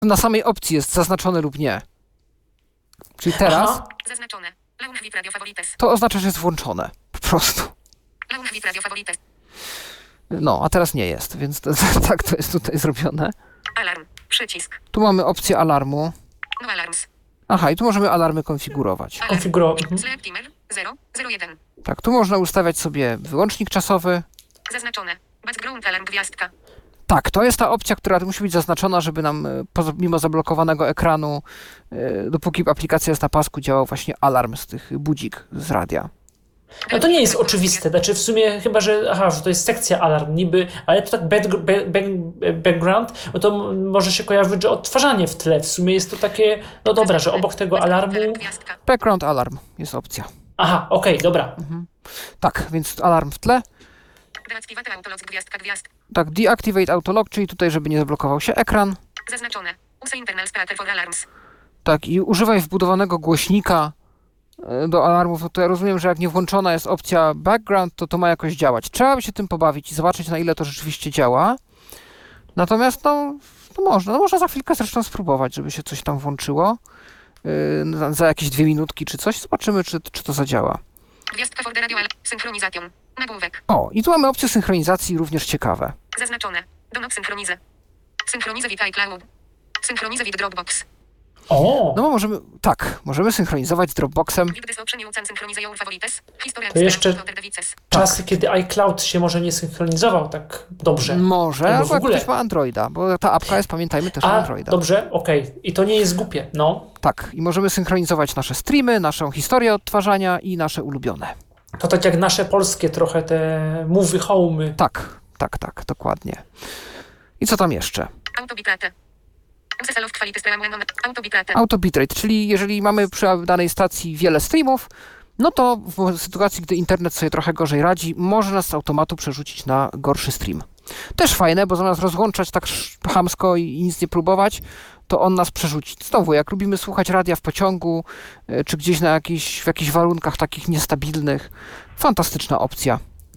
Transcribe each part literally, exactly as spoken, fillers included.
Na samej opcji jest zaznaczone lub nie. Czyli teraz Aha. Zaznaczone. Launch V Radio Favorites. to oznacza, że jest włączone. Po prostu. Launch V Radio Favorites. No, a teraz nie jest, więc to, tak to jest tutaj zrobione. Alarm. Przycisk. Tu mamy opcję alarmu. No alarms. Aha, i tu możemy alarmy konfigurować. Alarm. Konfigurować. Mhm. Sleep timer. zero zero jeden. Tak, tu można ustawiać sobie wyłącznik czasowy. Zaznaczone. Background alarm gwiazdka. Tak, to jest ta opcja, która musi być zaznaczona, żeby nam e, poza- mimo zablokowanego ekranu, e, dopóki aplikacja jest na pasku, działał właśnie alarm z tych budzik z radia. No to nie jest oczywiste, znaczy w sumie chyba, że aha, że to jest sekcja alarm niby, ale to tak back, back, back, background, no to m- może się kojarzyć, że odtwarzanie w tle, w sumie jest to takie, no dobra, że obok tego alarmu, Gwiazdka. Background alarm jest opcja. aha, okej, dobra, Tak, więc alarm w tle. Deactivate autolog gwiazdka gwiazdka. Tak, deactivate autolock, czyli tutaj, żeby nie zablokował się ekran. Zaznaczone. Use internal speaker for alarms. Tak, i używaj wbudowanego głośnika e, do alarmów. No to ja rozumiem, że jak nie włączona jest opcja background, to to ma jakoś działać. Trzeba by się tym pobawić i zobaczyć, na ile to rzeczywiście działa. Natomiast no, no można, no można za chwilkę zresztą spróbować, żeby się coś tam włączyło. Yy, za, za jakieś dwie minutki czy coś. Zobaczymy, czy, czy to zadziała. Gwiazdka for the radio alarm. Synchronizacją. Nagłówek. O, i tu mamy opcję synchronizacji, również ciekawe. Zaznaczone. Donok synchronize. Synchronize with iCloud. Synchronize with Dropbox. o, No bo możemy, tak, możemy synchronizować z Dropboxem. With this option you can synchronize your favorites. Historia To jeszcze- of the devices. czasy, kiedy iCloud się może nie synchronizował tak dobrze. Może, Albo w albo jak ogóle. ktoś ma Androida, bo ta apka jest, pamiętajmy, też na A, Androida. dobrze, okej, i to nie jest głupie, no, Tak, i możemy synchronizować nasze streamy, naszą historię odtwarzania i nasze ulubione. to tak jak nasze polskie trochę te movie home'y. Tak, tak, tak, dokładnie. I co tam jeszcze? Autobitrate. Use salve quality stream when on autobitrate. Auto bitrate, czyli jeżeli mamy przy danej stacji wiele streamów, no to w sytuacji, gdy internet sobie trochę gorzej radzi, może nas z automatu przerzucić na gorszy stream. Też fajne, bo zamiast rozłączać tak sz- chamsko i, i nic nie próbować, to on nas przerzuci. Znowu, jak lubimy słuchać radia w pociągu, y, czy gdzieś na jakiś, w jakichś warunkach takich niestabilnych, fantastyczna opcja.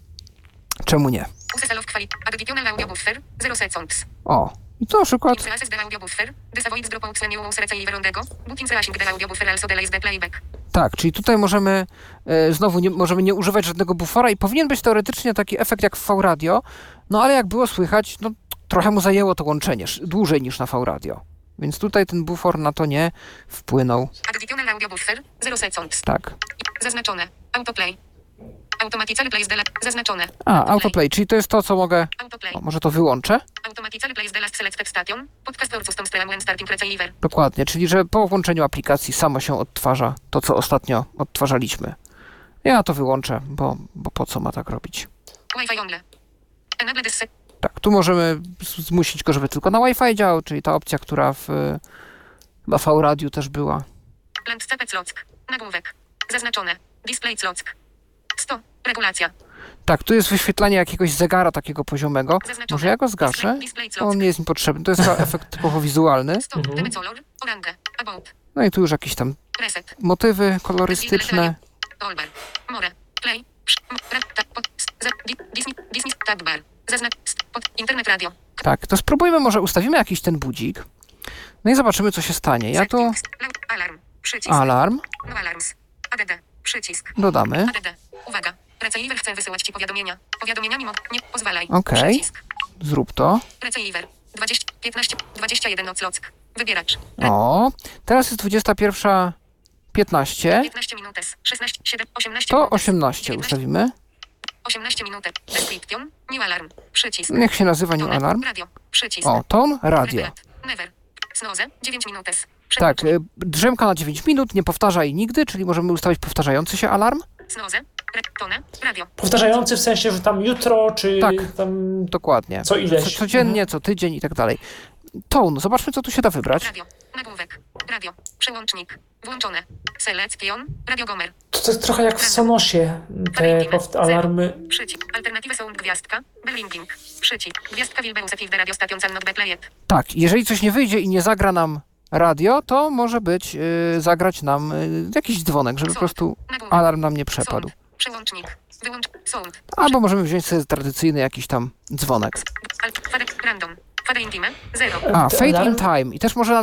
Czemu nie? Use salve quality. Additional audio buffer. zero seconds. O, i to na przykład Use access the audio buffer. Disavoid dropout new use receiver on the go. Booking reaching the audio buffer also delays the playback. tak, czyli tutaj możemy e, znowu nie, możemy nie używać żadnego buffera i powinien być teoretycznie taki efekt jak w V-Radio, no ale jak było słychać, no trochę mu zajęło to łączenie, sz- dłużej niż na V-Radio. Więc tutaj ten bufor na to nie wpłynął. Additional audio buffer. zero seconds. Tak. Zaznaczone. Autoplay. Automatically plays the la- Zaznaczone. A, autoplay, czyli to jest to, co mogę... Autoplay. O, może to wyłączę? Automatically plays the last selected station. Podcast or custom stream when starting receiver. Dokładnie, czyli że po włączeniu aplikacji samo się odtwarza to, co ostatnio odtwarzaliśmy. Ja to wyłączę, bo, bo po co ma tak robić? Wi-Fi only. Enable this set. Tak, tu możemy z- zmusić go, żeby tylko na Wi-Fi działał, czyli ta opcja, która w y, chyba V-Radiu też była. Land cepec lock. Nagłówek. Zaznaczone. Display lock. sto. Regulacja. Tak, tu jest wyświetlanie jakiegoś zegara takiego poziomego. Zaznaczone. Może ja go zgaszę? Display, display On lock. nie jest mi potrzebny. To jest chyba efekt typowo wizualny. sto. Mhm. Temec color. Orange. About. No i tu już jakieś tam Reset. motywy kolorystyczne. Olber. More. Play. Psz. M. Re. Ta. Pod. S. Z. Di. Disney. Disney. Tab bar. Zaznacz. st- Pod. Internet radio. Tak, to spróbujmy, może ustawimy jakiś ten budzik. No i zobaczymy, co się stanie. Ja tu Settings. Loud. Alarm. Przycisk. alarm No alarms. A D D. Przycisk. dodamy. A D D. Uwaga. Receiver chce wysyłać ci powiadomienia. Powiadomienia mimo. Nie pozwalaj. Okej. Przycisk. Zrób to. Receiver. dwadzieścia. piętnaście. dwadzieścia jeden oclock. Wybieracz. O, teraz jest dwudziesta pierwsza piętnaście. piętnaście minutes. szesnaście. siedem. osiemnaście. To minutes. osiemnaście dziewiętnaście. ustawimy. osiemnaście minut. Description. New alarm. Przycisk. Jak się nazywa new Tone. alarm? Radio. Przycisk. O, ton, radio. Repeat. Never. Snoze. dziewięć minutes. Tak, y, drzemka na dziewięć minut, nie powtarzaj nigdy, czyli możemy ustawić powtarzający się alarm. Snoze. Re. Tone. Radio. Powtarzający w sensie, że tam jutro, czy Tak. tam Dokładnie. co ileś. Co, codziennie, co tydzień i tak dalej. Tone, zobaczmy, co tu się da wybrać. Radio. Nagłówek. Radio. Przełącznik. Włączone. Selection. Radio Gomer. To, to jest trochę jak w Sonosie, te pow- alarmy. Przycisk. Alternatywę sound gwiazdka. Bellinking. Przycisk. Gwiazdka will be used if the radio station cannot be played. Tak, jeżeli coś nie wyjdzie i nie zagra nam radio, to może być y, zagrać nam y, jakiś dzwonek, żeby po prostu Nagłówek. alarm nam nie przepadł. Sound. Przełącznik. Wyłącz. Sound. Albo możemy wziąć sobie tradycyjny jakiś tam dzwonek. Alt. Fadek. Random. Fade intime. Zero. A, fade in Alarm? time. I też może